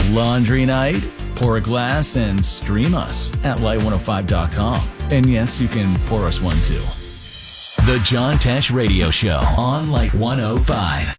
Laundry night? Pour a glass and stream us at light105.com. And yes, you can pour us one too. The John Tesh Radio Show on Light 105.